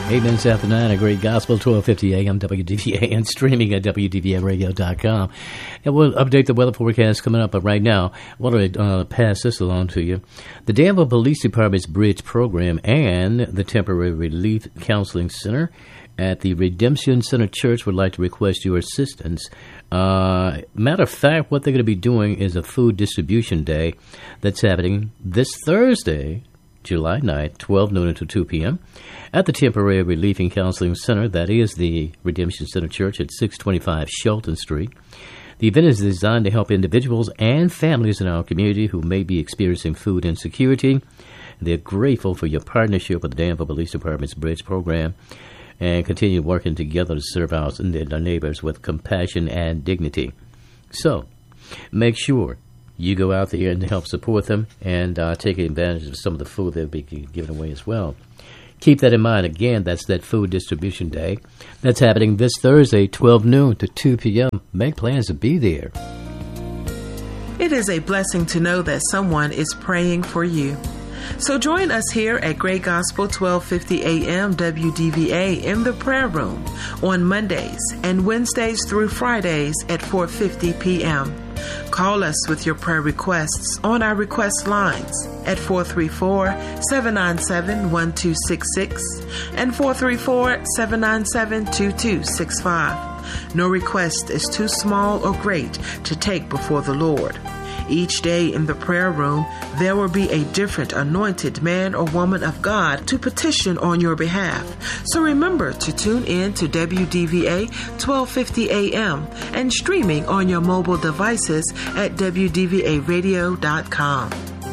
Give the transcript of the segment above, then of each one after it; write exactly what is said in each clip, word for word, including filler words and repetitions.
Eight minutes after nine, a great gospel, twelve fifty a.m. W D V A, and streaming at W D V A radio dot com. And we'll update the weather forecast coming up. But right now, I want to uh, pass this along to you. The Danville Police Department's Bridge Program and the Temporary Relief Counseling Center at the Redemption Center Church would like to request your assistance. Uh, matter of fact, what they're going to be doing is a food distribution day that's happening this Thursday, July ninth, twelve noon until two p.m. at the Temporary Relief and Counseling Center. That is the Redemption Center Church at six twenty-five Shelton Street. The event is designed to help individuals and families in our community who may be experiencing food insecurity. They're grateful for your partnership with the Danville Police Department's Bridge Program and continue working together to serve our neighbors with compassion and dignity. So, make sure you go out there and help support them and uh, take advantage of some of the food they'll be giving away as well. Keep that in mind. Again, that's that food distribution day. That's happening this Thursday, twelve noon to two p.m. Make plans to be there. It is a blessing to know that someone is praying for you. So join us here at Great Gospel twelve fifty a.m. W D V A in the prayer room on Mondays and Wednesdays through Fridays at four fifty p.m. Call us with your prayer requests on our request lines at four three four, seven nine seven, one two six six and four three four, seven nine seven, two two six five. No request is too small or great to take before the Lord. Each day in the prayer room, there will be a different anointed man or woman of God to petition on your behalf. So remember to tune in to W D V A twelve fifty a.m. and streaming on your mobile devices at W D V A radio dot com.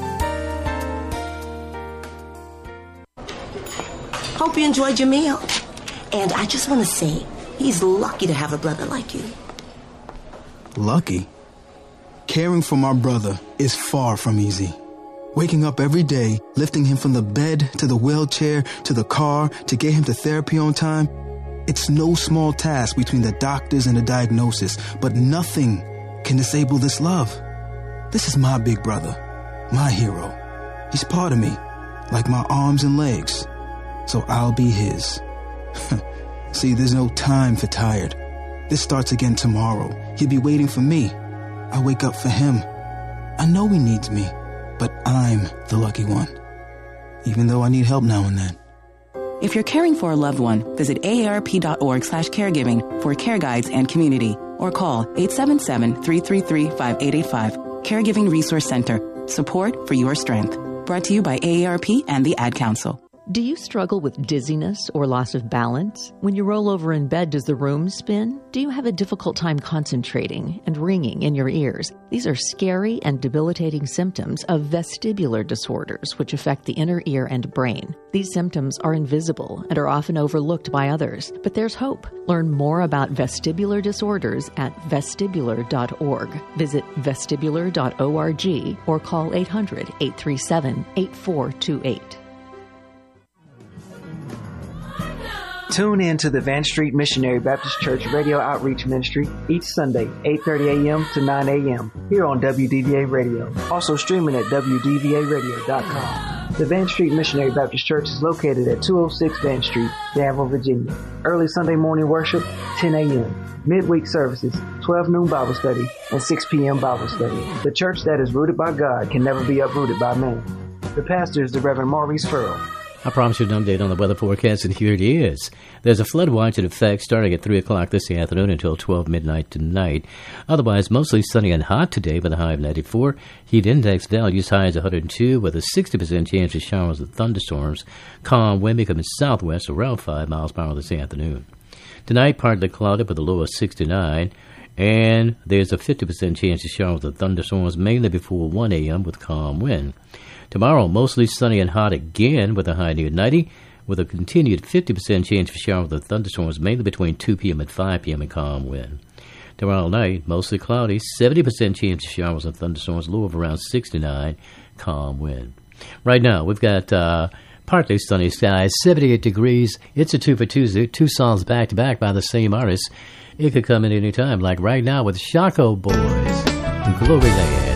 Hope you enjoyed your meal. And I just want to say, he's lucky to have a brother like you. Lucky? Caring for my brother is far from easy. Waking up every day, lifting him from the bed to the wheelchair to the car to get him to therapy on time, it's no small task between the doctors and the diagnosis, but nothing can disable this love. This is my big brother, my hero. He's part of me, like my arms and legs, so I'll be his. See, there's no time for tired. This starts again tomorrow. He'll be waiting for me. I wake up for him. I know he needs me, but I'm the lucky one, even though I need help now and then. If you're caring for a loved one, visit A A R P dot org slash caregiving for care guides and community, or call eight seven seven, three three three, five eight eight five. Caregiving Resource Center. Support for your strength. Brought to you by A A R P and the Ad Council. Do you struggle with dizziness or loss of balance? When you roll over in bed, does the room spin? Do you have a difficult time concentrating and ringing in your ears? These are scary and debilitating symptoms of vestibular disorders, which affect the inner ear and brain. These symptoms are invisible and are often overlooked by others, but there's hope. Learn more about vestibular disorders at vestibular dot org. Visit vestibular dot org or call eight hundred, eight three seven, eight four two eight. Tune in to the Van Street Missionary Baptist Church Radio Outreach Ministry each Sunday, eight thirty a.m. to nine a.m. here on W D V A Radio. Also streaming at W D V A radio dot com. The Van Street Missionary Baptist Church is located at two oh six Van Street, Danville, Virginia. Early Sunday morning worship, ten a.m. Midweek services, twelve noon Bible study, and six p.m. Bible study. The church that is rooted by God can never be uprooted by man. The pastor is the Reverend Maurice Furrow. I promised you an update on the weather forecast, and here it is. There's a flood watch in effect starting at three o'clock this afternoon until twelve midnight tonight. Otherwise, mostly sunny and hot today with a high of ninety-four. Heat index values high as one hundred two with a sixty percent chance of showers and thunderstorms. Calm wind becoming southwest around five miles per hour this afternoon. Tonight, partly cloudy with a low of sixty-nine. And there's a fifty percent chance of showers and thunderstorms mainly before one a.m. with calm wind. Tomorrow, mostly sunny and hot again with a high near ninety, with a continued fifty percent chance for showers and thunderstorms mainly between two p.m. and five p.m. and calm wind. Tomorrow night, mostly cloudy, seventy percent chance of showers and thunderstorms, low of around sixty-nine, calm wind. Right now, we've got uh, partly sunny skies, seventy-eight degrees. It's a two for Tuesday, two songs back-to-back by the same artist. It could come at any time, like right now with Shako Boys, Glory Land.